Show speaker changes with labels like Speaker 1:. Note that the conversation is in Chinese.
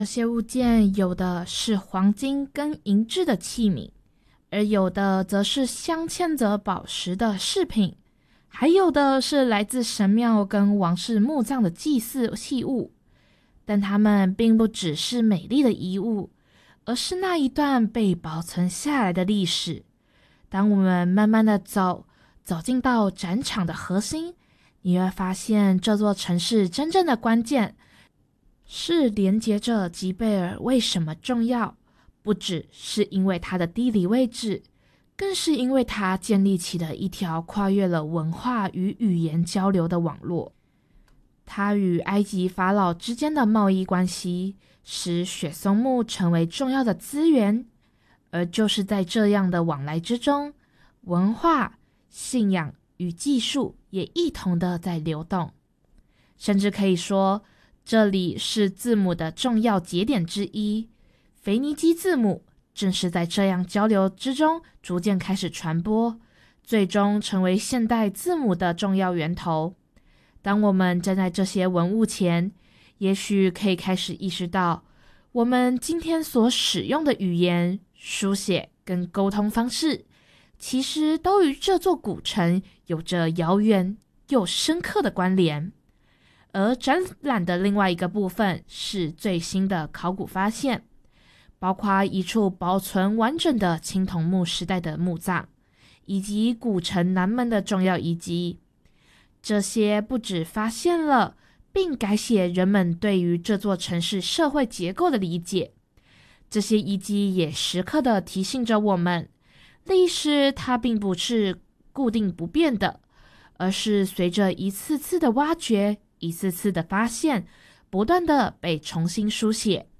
Speaker 1: 这些物件有的是黄金跟银质的器皿，而有的则是镶嵌着宝石的饰品，还有的是来自神庙跟王室墓葬的祭祀器物。但它们并不只是美丽的遗物，而是那一段被保存下来的历史。当我们慢慢的走进到展场的核心，你会发现这座城市真正的关键是连接着吉贝尔为什么重要，不只是因为它的地理位置，更是因为它建立起了一条跨越了文化与语言交流的网络。它与埃及法老之间的贸易关系，使雪松木成为重要的资源，而就是在这样的往来之中，文化、信仰与技术也一同的在流动。甚至可以说，这里是字母的重要节点之一，腓尼基字母正是在这样交流之中逐渐开始传播，最终成为现代字母的重要源头。当我们站在这些文物前，也许可以开始意识到，我们今天所使用的语言、书写跟沟通方式，其实都与这座古城有着遥远又深刻的关联。而展览的另外一个部分是最新的考古发现，包括一处保存完整的青铜木时代的墓葬，以及古城南门的重要遗迹。这些不只发现了并改写人们对于这座城市社会结构的理解，这些遗迹也时刻地提醒着我们，历史它并不是固定不变的，而是随着一次次的挖掘、一次次的发现，不断的被重新书写，